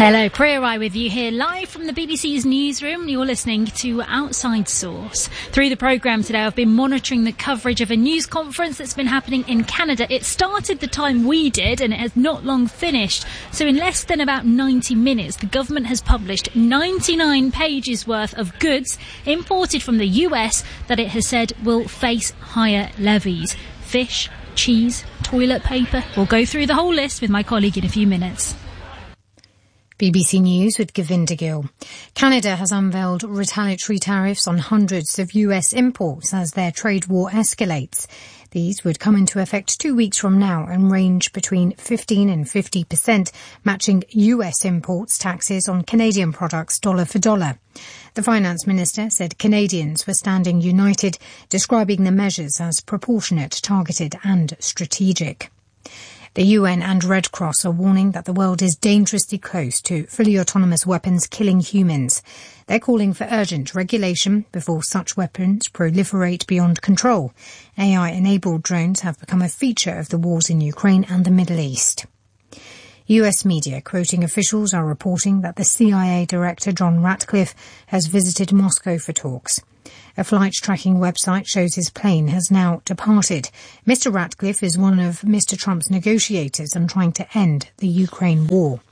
Hello, Priya Rai with you here live from the BBC's newsroom. You're listening to Outside Source. Through the programme today, I've been monitoring the coverage of a news conference that's been happening in Canada. It started the time we did and it has not long finished. So in less than about 90 minutes, the government has published 99 pages worth of goods imported from the US that it has said will face higher levies. Fish, cheese, toilet paper. We'll go through the whole list with my colleague in a few minutes. BBC News with Govinda Gill. Canada has unveiled retaliatory tariffs on hundreds of US imports as their trade war escalates. These would come into effect 2 weeks from now and range between 15 and 50%, matching US imports taxes on Canadian products dollar for dollar. The Finance Minister said Canadians were standing united, describing the measures as proportionate, targeted and strategic. The UN and Red Cross are warning that the world is dangerously close to fully autonomous weapons killing humans. They're calling for urgent regulation before such weapons proliferate beyond control. AI-enabled drones have become a feature of the wars in Ukraine and the Middle East. US media, quoting officials, are reporting that the CIA Director John Ratcliffe has visited Moscow for talks. A flight tracking website shows his plane has now departed. Mr. Ratcliffe is one of Mr. Trump's negotiators and trying to end the Ukraine war.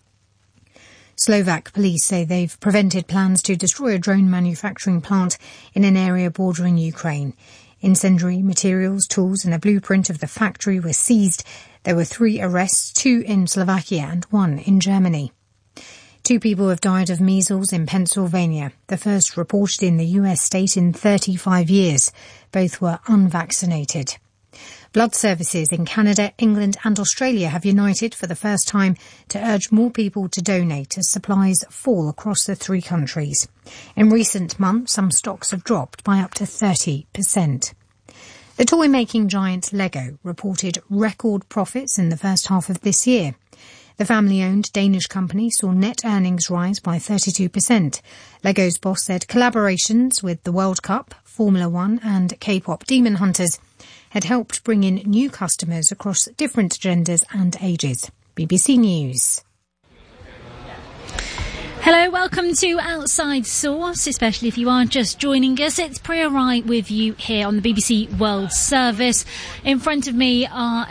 Slovak police say they've prevented plans to destroy a drone manufacturing plant in an area bordering Ukraine. Incendiary materials, tools and a blueprint of the factory were seized. There were 3 arrests, 2 in Slovakia and 1 in Germany. 2 people have died of measles in Pennsylvania, the first reported in the US state in 35 years. Both were unvaccinated. Blood services in Canada, England and Australia have united for the first time to urge more people to donate as supplies fall across the 3 countries. In recent months, some stocks have dropped by up to 30%. The toy-making giant Lego reported record profits in the first half of this year. The family-owned Danish company saw net earnings rise by 32%. Lego's boss said collaborations with the World Cup, Formula One and K-pop Demon Hunters had helped bring in new customers across different genders and ages. BBC News. Hello, welcome to Outside Source, especially if you are just joining us. It's Priya Rai with you here on the BBC World Service. In front of me are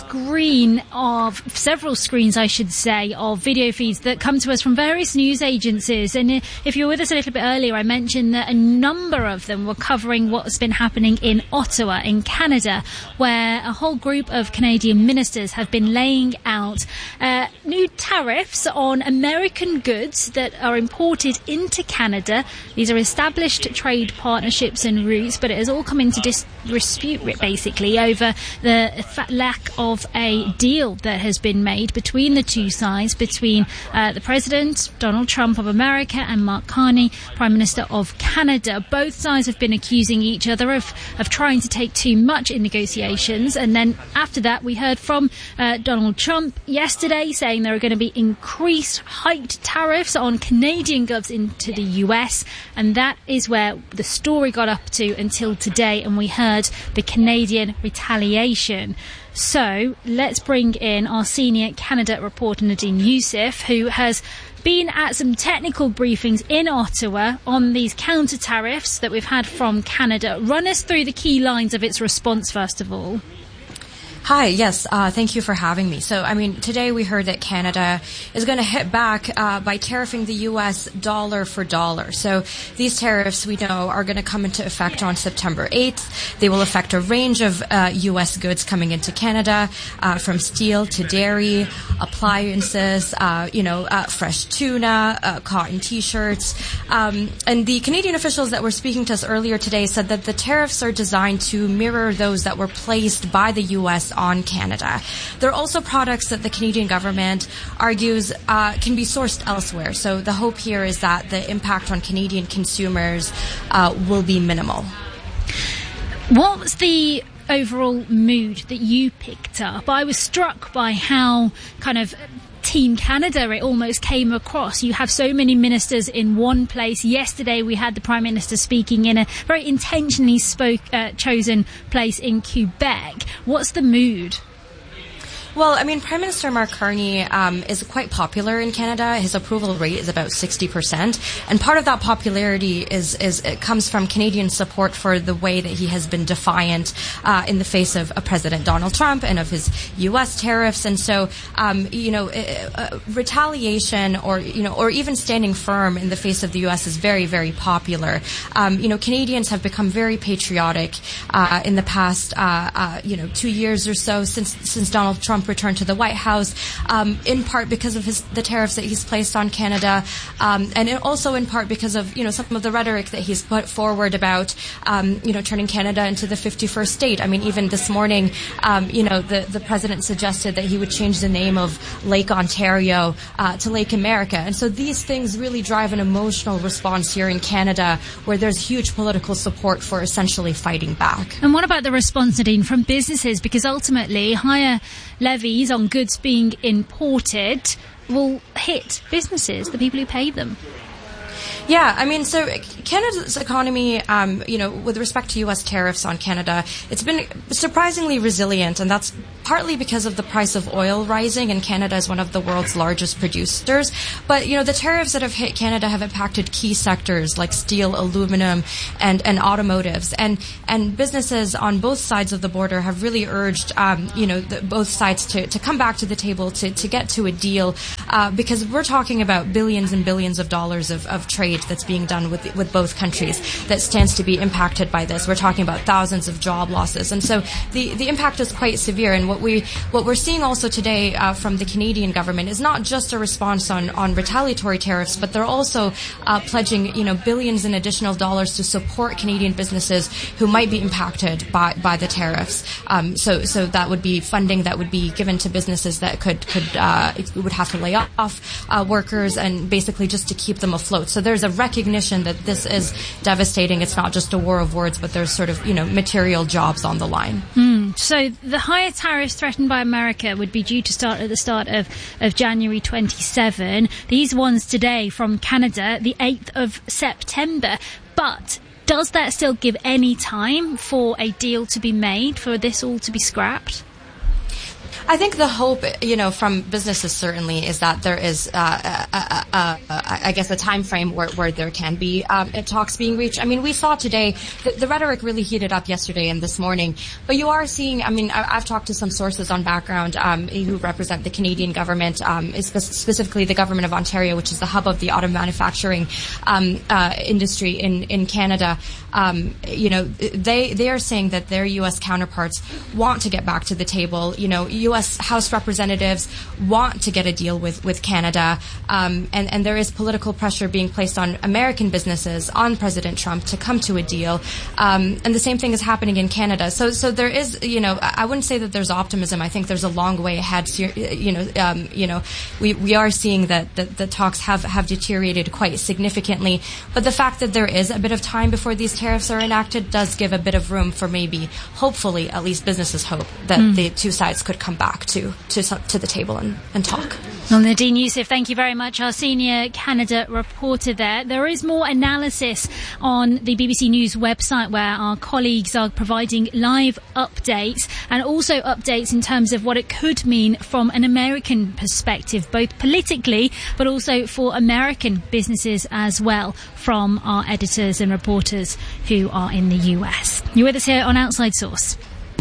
several screens, I should say, of video feeds that come to us from various news agencies. And if you were with us a little bit earlier, I mentioned that a number of them were covering what's been happening in Ottawa, in Canada, where a whole group of Canadian ministers have been laying out new tariffs on American goods that are imported into Canada. These are established trade partnerships and routes, but it has all come into dispute basically over the lack of a deal that has been made between the two sides, between the President, Donald Trump of America, and Mark Carney, Prime Minister of Canada. Both sides have been accusing each other of trying to take too much in negotiations, and then after that we heard from Donald Trump yesterday saying there are going to be increased hiked tariffs on Canadian goods into the US, and that is where the story got up to until today, and we heard the Canadian retaliation. So let's bring in our senior Canada reporter Nadine Youssef, who has been at some technical briefings in Ottawa on these counter tariffs that we've had from Canada. Run us through the key lines of its response first of all. Hi, yes, thank you for having me. So, today we heard that Canada is going to hit back by tariffing the U.S. dollar for dollar. So these tariffs, we know, are going to come into effect on September 8th. They will affect a range of U.S. goods coming into Canada, from steel to dairy, appliances, fresh tuna, cotton T-shirts. And the Canadian officials that were speaking to us earlier today said that the tariffs are designed to mirror those that were placed by the U.S. on Canada. There are also products that the Canadian government argues can be sourced elsewhere. So the hope here is that the impact on Canadian consumers will be minimal. What was the overall mood that you picked up? I was struck by how kind of Team Canada it almost came across. You have so many ministers in one place. Yesterday we had the Prime Minister speaking in a very intentionally chosen place in Quebec. What's the mood? Well, I mean, Prime Minister Mark Carney is quite popular in Canada. His approval rate is about 60%. And part of that popularity is it comes from Canadian support for the way that he has been defiant in the face of President Donald Trump and of his U.S. tariffs. And so, retaliation or even standing firm in the face of the U.S. is very, very popular. Canadians have become very patriotic in the past, 2 years or so since Donald Trump returned to the White House, in part because of the tariffs that he's placed on Canada, and also in part because of some of the rhetoric that he's put forward about turning Canada into the 51st state. I mean, even this morning, the president suggested that he would change the name of Lake Ontario to Lake America, and so these things really drive an emotional response here in Canada, where there's huge political support for essentially fighting back. And what about the response, Nadine, from businesses? Because ultimately, higher levies on goods being imported will hit businesses, the people who pay them. Yeah, I mean, so Canada's economy, with respect to U.S. tariffs on Canada, it's been surprisingly resilient, and that's partly because of the price of oil rising, and Canada is one of the world's largest producers. But, the tariffs that have hit Canada have impacted key sectors like steel, aluminum, and automotives. And businesses on both sides of the border have really urged, both sides to come back to the table to get to a deal, because we're talking about billions and billions of dollars of trade that's being done with both countries that stands to be impacted by this. We're talking about thousands of job losses, and so the impact is quite severe. And what we're seeing also today from the Canadian government is not just a response on retaliatory tariffs, but they're also pledging billions in additional dollars to support Canadian businesses who might be impacted by the tariffs. So that would be funding that would be given to businesses that would have to lay off workers, and basically just to keep them afloat. So there's a recognition that this is devastating. It's not just a war of words, but there's sort of, material jobs on the line. So the higher tariffs threatened by America would be due to start at the start of January 27. These ones today from Canada, the 8th of September. But does that still give any time for a deal to be made, for this all to be scrapped? I think the hope, from businesses certainly is that there is, I guess, a time frame where there can be talks being reached. I mean, we saw today the rhetoric really heated up yesterday and this morning, but you are seeing. I mean, I've talked to some sources on background who represent the Canadian government, specifically the government of Ontario, which is the hub of the auto manufacturing industry in Canada. They are saying that their U.S. counterparts want to get back to the table. U.S. House representatives want to get a deal with Canada, and there is political pressure being placed on American businesses, on President Trump, to come to a deal. And the same thing is happening in Canada. So there is, I wouldn't say that there's optimism. I think there's a long way ahead. We are seeing that the talks have deteriorated quite significantly. But the fact that there is a bit of time before these tariffs are enacted does give a bit of room for maybe, hopefully, at least businesses hope that the two sides could come back to the table and talk. Well, Nadine Youssef, thank you very much, our senior Canada reporter there. There is more analysis on the BBC News website where our colleagues are providing live updates and also updates in terms of what it could mean from an American perspective, both politically but also for American businesses as well, from our editors and reporters who are in the US. You're with us here on Outside Source.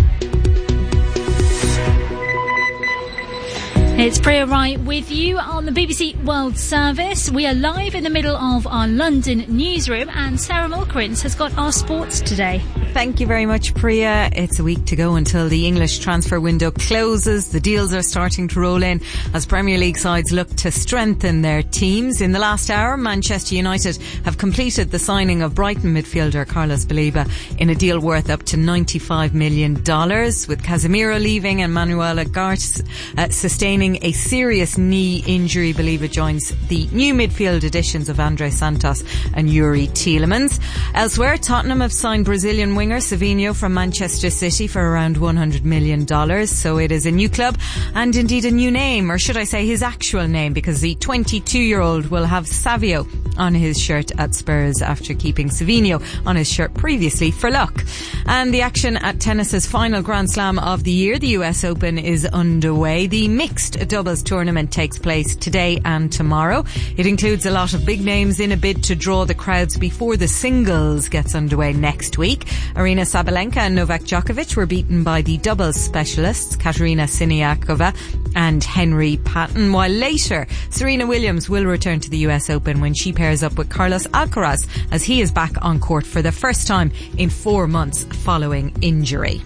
It's Priya Wright with you on the BBC World Service. We are live in the middle of our London newsroom, and Sarah Mulkerins has got our sports today. Thank you very much, Priya. It's a week to go until the English transfer window closes. The deals are starting to roll in as Premier League sides look to strengthen their teams. In the last hour, Manchester United have completed the signing of Brighton midfielder Carlos Baleba in a deal worth up to $95 million, with Casemiro leaving and Manuel Ugarte sustaining a serious knee injury. Baleba joins the new midfield additions of Andre Santos and Yuri Tielemans. Elsewhere, Tottenham have signed Brazilian winger winger Savinho from Manchester City for around $100 million. So it is a new club and indeed a new name, or should I say his actual name, because the 22-year-old will have Savio on his shirt at Spurs after keeping Savinho on his shirt previously for luck. And the action at tennis's final Grand Slam of the year, the US Open, is underway. The mixed doubles tournament takes place today and tomorrow. It includes a lot of big names in a bid to draw the crowds before the singles gets underway next week. Aryna Sabalenka and Novak Djokovic were beaten by the doubles specialists Katerina Siniakova and Henry Patton, while later Serena Williams will return to the US Open when she pairs up with Carlos Alcaraz as he is back on court for the first time in 4 months following injury.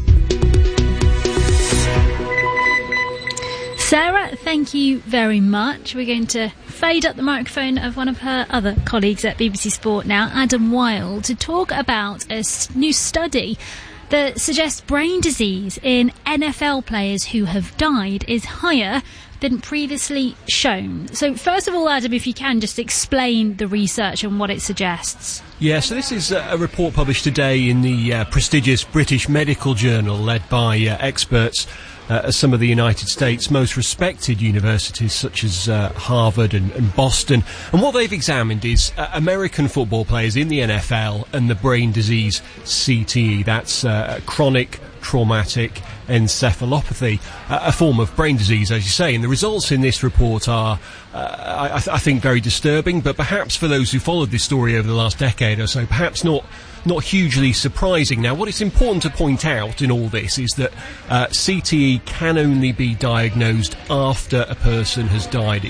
Sarah, thank you very much. We're going to fade up the microphone of one of her other colleagues at BBC Sport now, Adam Wilde, to talk about a new study that suggests brain disease in NFL players who have died is higher than previously shown. So first of all, Adam, if you can just explain the research and what it suggests. Yeah, so this is a report published today in the prestigious British Medical Journal, led by experts at some of the United States' most respected universities, such as Harvard and Boston. And what they've examined is American football players in the NFL and the brain disease CTE. That's chronic traumatic encephalopathy, a form of brain disease, as you say. And the results in this report are, I think, very disturbing, but perhaps for those who followed this story over the last decade or so, perhaps not hugely surprising. Now, what is important to point out in all this is that CTE can only be diagnosed after a person has died.